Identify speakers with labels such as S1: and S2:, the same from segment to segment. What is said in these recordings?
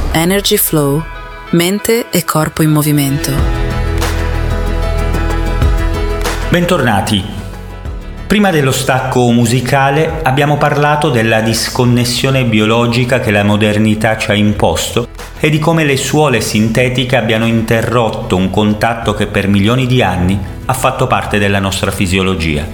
S1: Energy Flow, mente e corpo in movimento.
S2: Bentornati. Prima dello stacco musicale abbiamo parlato della disconnessione biologica che la modernità ci ha imposto e di come le suole sintetiche abbiano interrotto un contatto che per milioni di anni ha fatto parte della nostra fisiologia.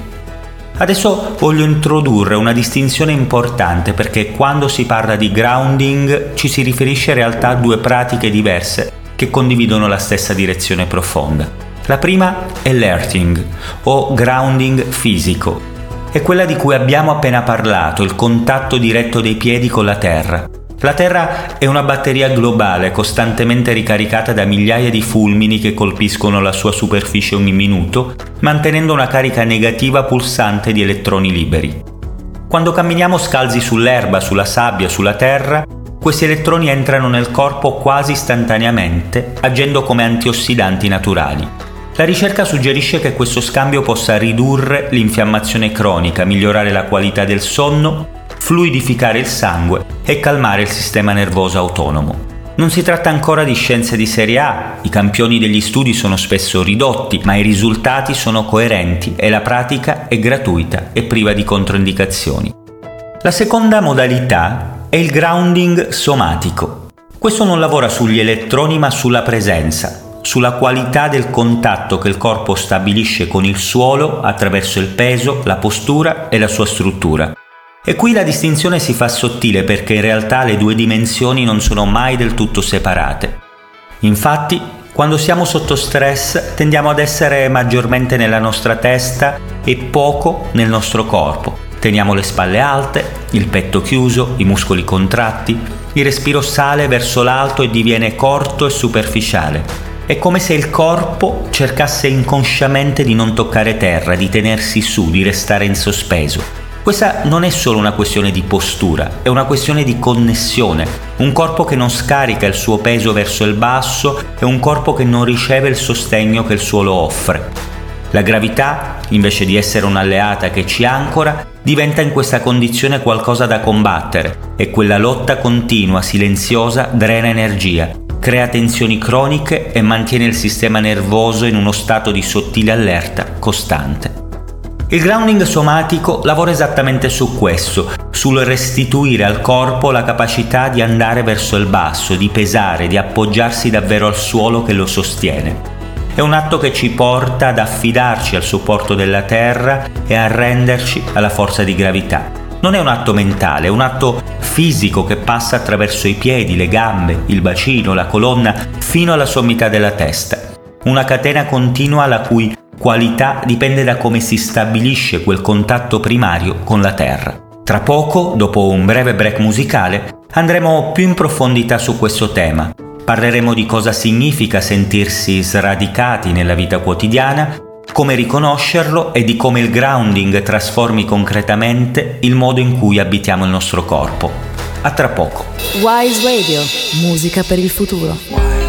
S2: Adesso voglio introdurre una distinzione importante perché quando si parla di grounding ci si riferisce in realtà a due pratiche diverse che condividono la stessa direzione profonda. La prima è l'earthing o grounding fisico. È quella di cui abbiamo appena parlato, il contatto diretto dei piedi con la terra. La Terra è una batteria globale costantemente ricaricata da migliaia di fulmini che colpiscono la sua superficie ogni minuto, mantenendo una carica negativa pulsante di elettroni liberi. Quando camminiamo scalzi sull'erba, sulla sabbia, sulla terra, questi elettroni entrano nel corpo quasi istantaneamente, agendo come antiossidanti naturali. La ricerca suggerisce che questo scambio possa ridurre l'infiammazione cronica, migliorare la qualità del sonno, fluidificare il sangue e calmare il sistema nervoso autonomo. Non si tratta ancora di scienze di serie A, i campioni degli studi sono spesso ridotti, ma i risultati sono coerenti e la pratica è gratuita e priva di controindicazioni. La seconda modalità è il grounding somatico. Questo non lavora sugli elettroni ma sulla presenza, sulla qualità del contatto che il corpo stabilisce con il suolo attraverso il peso, la postura e la sua struttura. E qui la distinzione si fa sottile perché in realtà le due dimensioni non sono mai del tutto separate. Infatti, quando siamo sotto stress tendiamo ad essere maggiormente nella nostra testa e poco nel nostro corpo. Teniamo le spalle alte, il petto chiuso, i muscoli contratti, il respiro sale verso l'alto e diviene corto e superficiale. È come se il corpo cercasse inconsciamente di non toccare terra, di tenersi su, di restare in sospeso. Questa non è solo una questione di postura, è una questione di connessione. Un corpo che non scarica il suo peso verso il basso è un corpo che non riceve il sostegno che il suolo offre. La gravità, invece di essere un'alleata che ci ancora, diventa in questa condizione qualcosa da combattere e quella lotta continua, silenziosa, drena energia, crea tensioni croniche e mantiene il sistema nervoso in uno stato di sottile allerta costante. Il grounding somatico lavora esattamente su questo, sul restituire al corpo la capacità di andare verso il basso, di pesare, di appoggiarsi davvero al suolo che lo sostiene. È un atto che ci porta ad affidarci al supporto della terra e a arrenderci alla forza di gravità. Non è un atto mentale, è un atto fisico che passa attraverso i piedi, le gambe, il bacino, la colonna, fino alla sommità della testa. Una catena continua la cui qualità dipende da come si stabilisce quel contatto primario con la terra. Tra poco, dopo un breve break musicale, andremo più in profondità su questo tema. Parleremo di cosa significa sentirsi sradicati nella vita quotidiana, come riconoscerlo e di come il grounding trasformi concretamente il modo in cui abitiamo il nostro corpo. A tra poco.
S1: Wise Radio, musica per il futuro.